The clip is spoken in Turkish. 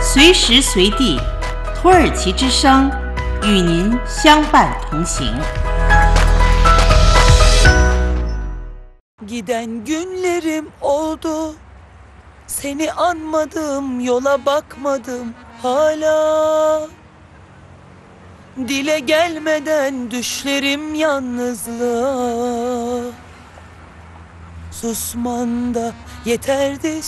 随时随地，土耳其之声与您相伴同行。 Giden günlerim oldu, seni anmadım, yola bakmadım hala. Dile gelmeden düşlerim yalnızlığa. Susman da yeterdi